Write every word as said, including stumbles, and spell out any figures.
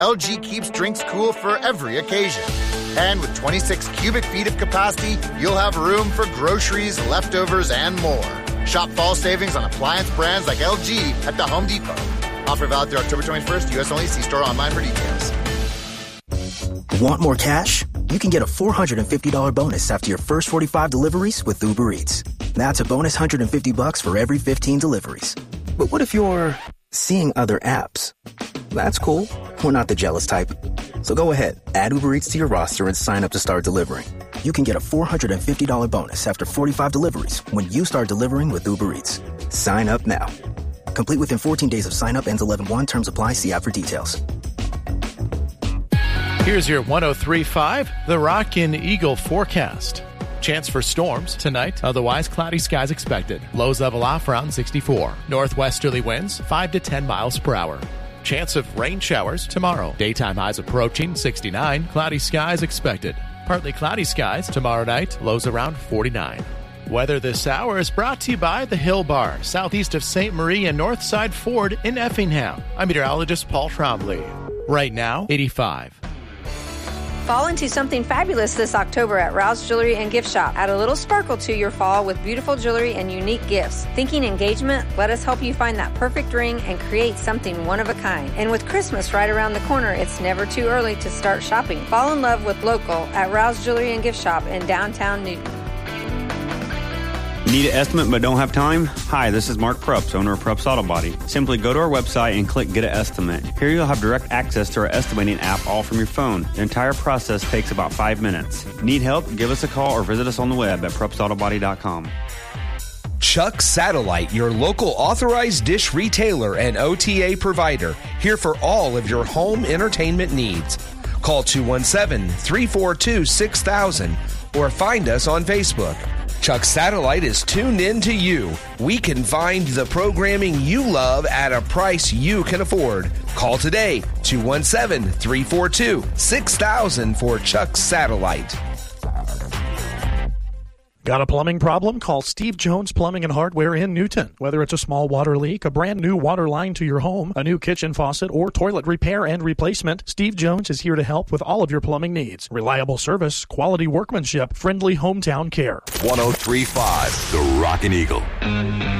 L G keeps drinks cool for every occasion. And with twenty-six cubic feet of capacity, you'll have room for groceries, leftovers, and more. Shop fall savings on appliance brands like L G at the Home Depot. Offer valid through October twenty-first, U S only. See store online for details. Want more cash? You can get a four hundred fifty dollars bonus after your first forty-five deliveries with Uber Eats. That's a bonus one hundred fifty bucks for every fifteen deliveries. But what if you're seeing other apps? That's cool. We're not the jealous type. So go ahead, add Uber Eats to your roster and sign up to start delivering. You can get a four hundred fifty dollars bonus after forty-five deliveries when you start delivering with Uber Eats. Sign up now. Complete within fourteen days of sign up. Ends eleven one. Terms apply. See app for details. Here's your one oh three point five, The Rockin' Eagle forecast. Chance for storms tonight, otherwise cloudy skies expected. Lows level off around sixty-four. Northwesterly winds five to ten miles per hour. Chance of rain showers tomorrow. Daytime highs approaching sixty-nine. Cloudy skies expected. Partly cloudy skies tomorrow night. Lows around forty-nine. Weather this hour is brought to you by the Hill Bar, southeast of Saint Marie and Northside Ford in Effingham. I'm meteorologist Paul Trombley. Right now, eighty-five. Fall into something fabulous this October at Rouse Jewelry and Gift Shop. Add a little sparkle to your fall with beautiful jewelry and unique gifts. Thinking engagement? Let us help you find that perfect ring and create something one of a kind. And with Christmas right around the corner, it's never too early to start shopping. Fall in love with local at Rouse Jewelry and Gift Shop in downtown Newton. Need an estimate but don't have time? Hi, this is Mark Prups, owner of Prups Auto Body. Simply go to our website and click Get an Estimate. Here you'll have direct access to our estimating app all from your phone. The entire process takes about five minutes. Need help? Give us a call or visit us on the web at prups auto body dot com. Chuck Satellite, your local authorized dish retailer and O T A provider, here for all of your home entertainment needs. Call two one seven, three four two, six thousand or find us on Facebook. Chuck Satellite is tuned in to you. We can find the programming you love at a price you can afford. Call today, two one seven, three four two, six thousand for Chuck Satellite. Got a plumbing problem? Call Steve Jones Plumbing and Hardware in Newton. Whether it's a small water leak, a brand new water line to your home, a new kitchen faucet, or toilet repair and replacement, Steve Jones is here to help with all of your plumbing needs. Reliable service, quality workmanship, friendly hometown care. one oh three point five, The Rockin' Eagle.